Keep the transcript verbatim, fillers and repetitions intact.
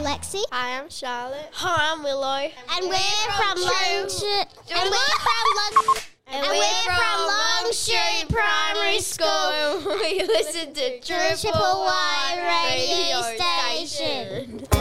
Lexi. Hi, I'm Charlotte. Hi, I'm Willow. And, and we're, we're from Long And we're from Long And, and we're, we're from from Long Street Primary School. We listen to Triple Triple Y Y Radio Radio Station. Station.